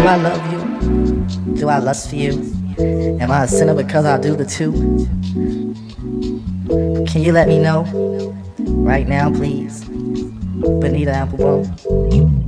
Do I love you? Do I lust for you? Am I a sinner because I do the two? Can you let me know? Right now, please. Bonita Applebone.